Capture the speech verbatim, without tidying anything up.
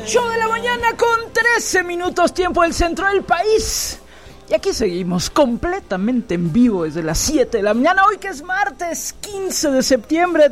ocho de la mañana con trece minutos, tiempo del centro del país. Y aquí seguimos completamente en vivo desde las siete de la mañana, hoy que es martes quince de septiembre